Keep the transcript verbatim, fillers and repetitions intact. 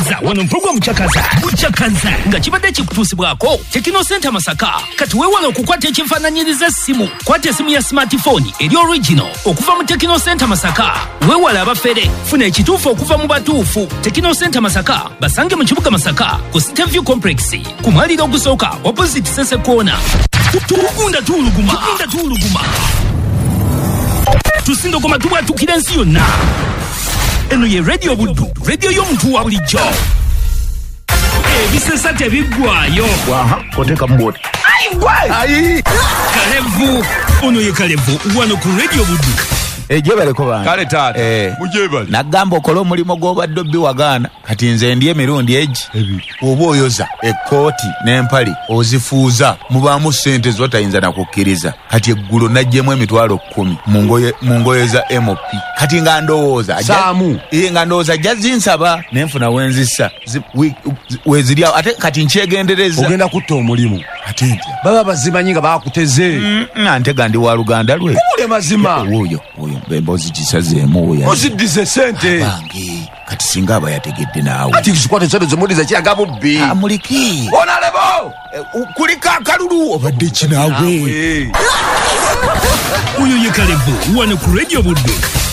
Chakaza wano program Chakaza Chakaza nga kibadde kikutuusibwako Tekino Center Masaka kati weewala okukwata ekifaananyiriza essimu kwata essimu ya smartphone eri original okuva mu Tekino Center Masaka weewala abafere funa ekituufu okuva mu batuufu Tekino Center Masaka basange mu kibuga Masaka ku Steview Complex ku mwaliro ogusooka opposite Sese Corner tugunda tuuluguma tugunda tuuluguma tusindogoma tubwatukira ensi yonna. Eno ye radio buddu radio y'omuntu wa bulijjo ebisesa tebiggwayo waha oteka mboti ayi Kalevu ono ye Kalevu wano ku radio buddu ejebaleko bana kale taata eh mujebali nagamba okola omulimo gw'obadde obbi wagaana kati nze ndi emirundi egi oba oyoza ekkooti n'empali ozifuuza mubaamu ssente zotayinza nakukkiriza kati eggulo najjemu emitwalo kkumi mu ngoye mu ngoye za M P kati nga ndowooza saamu ee nga ndowooza ajja zinsaba nenfuna wenzisa weziryawo ate kati nkyegendereza ogenda kutta omulimu ate ntya baba bazimanyi nga bakuteze nantega ndi wa luganda lwe ule mazima oyo oyo bembozi kisazeemu oyo oziddize sente bange kati singa aba yategedde naawe ati kikwate sente zomuliza kiraga bubbi amuliki onalebo kulika akalulu obadde kinaawe oyo ye Kalevu wano ku radio buddu